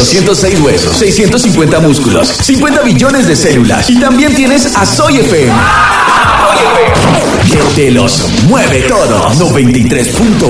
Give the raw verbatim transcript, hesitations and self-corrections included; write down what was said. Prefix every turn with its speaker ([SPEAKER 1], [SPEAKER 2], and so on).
[SPEAKER 1] doscientos seis huesos, seiscientos cincuenta músculos, cincuenta billones de células. Y también tienes a Soy F M. Que te los mueve todos. noventa y tres punto